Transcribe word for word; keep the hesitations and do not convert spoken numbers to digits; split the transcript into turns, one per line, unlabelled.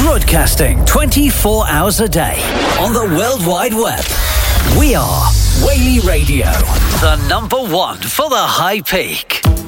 Broadcasting twenty-four hours a day on the World Wide Web. We are Whaley Radio, the number one for the high peak.